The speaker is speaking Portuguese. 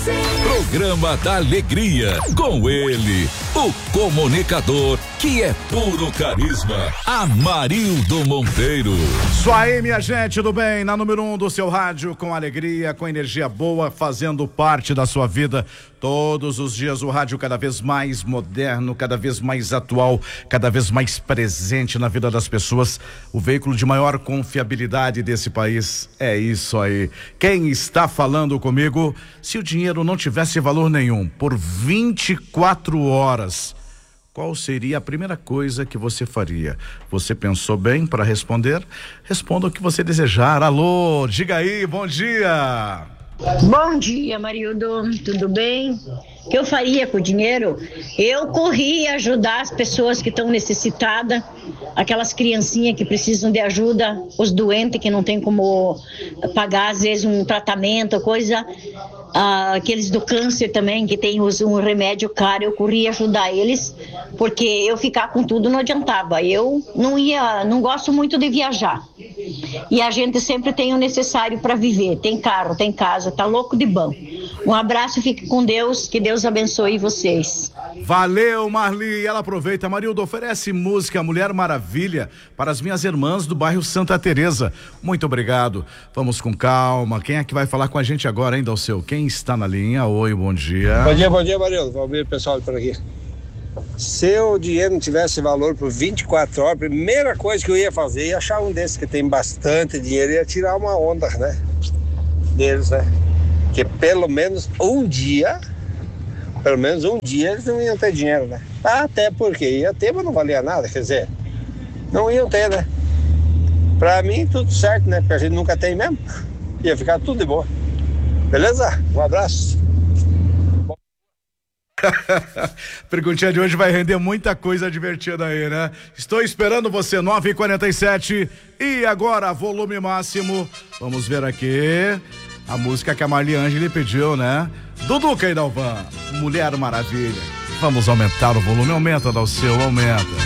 Programa da Alegria, com ele, o comunicador que é puro carisma, Amarildo Monteiro. Isso aí, minha gente, tudo bem? Na número 1 do seu rádio, com alegria, com energia boa, fazendo parte da sua vida. Todos os dias o rádio cada vez mais moderno, cada vez mais atual, cada vez mais presente na vida das pessoas. O veículo de maior confiabilidade desse país. É isso aí. Quem está falando comigo? Se o dinheiro não tivesse valor nenhum, por 24 horas, qual seria a primeira coisa que você faria? Você pensou bem para responder? Responda o que você desejar. Alô, diga aí, bom dia. Bom dia, Marildo, tudo bem? O que eu faria com o dinheiro? Eu corria ajudar as pessoas que estão necessitadas, aquelas criancinhas que precisam de ajuda, os doentes que não tem como pagar às vezes um tratamento, coisa, aqueles do câncer também, que tem um remédio caro, eu corria ajudar eles, porque eu ficar com tudo não adiantava. Eu não gosto muito de viajar. E a gente sempre tem o necessário para viver, tem carro, tem casa, tá louco de bom. Um abraço, fique com Deus, que Deus abençoe vocês. Valeu, Marli. Ela aproveita. Marildo, oferece música Mulher Maravilha para as minhas irmãs do bairro Santa Teresa. Muito obrigado. Vamos com calma. Quem é que vai falar com a gente agora, hein, Dalceu? Quem está na linha? Oi, bom dia. Bom dia, Marildo. Vamos ver o pessoal por aqui. Se o dinheiro não tivesse valor por 24 horas, a primeira coisa que eu ia fazer ia achar um desses que tem bastante dinheiro e ia tirar uma onda, né? Deles, né? Que pelo menos um dia eles não iam ter dinheiro, né? Até porque ia ter, mas não valia nada, quer dizer, não iam ter, né? Pra mim, tudo certo, né? Porque a gente nunca tem mesmo. Ia ficar tudo de boa. Beleza? Um abraço. Perguntinha de hoje vai render muita coisa divertida aí, né? Estou esperando você, 9h47. E agora, volume máximo. Vamos ver aqui a música que a Marli Ângeli pediu, né? Duduca e Dalvan, Mulher Maravilha. Vamos aumentar o volume. Aumenta, Dalceu, aumenta.